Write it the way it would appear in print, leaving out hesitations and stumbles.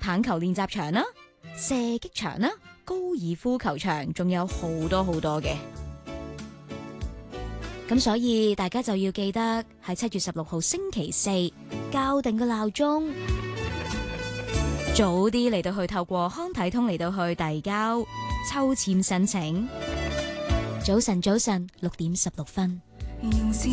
棒球練習場啦、射擊場啦、高爾夫球場，仲有好多好多嘅。咁所以大家就要記得喺7月16號星期四校定個鬧鐘，早啲嚟到去透過康體通嚟到去遞交抽籤申請。早晨，6點16分。